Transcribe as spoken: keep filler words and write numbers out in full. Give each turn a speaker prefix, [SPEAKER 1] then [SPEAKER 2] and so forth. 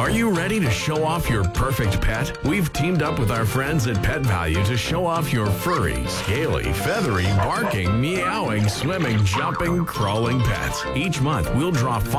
[SPEAKER 1] Are you ready to show off your perfect pet? We've teamed up with our friends at Pet Value to show off your furry, scaly, feathery, barking, meowing, swimming, jumping, crawling pets. Each month, we'll draw five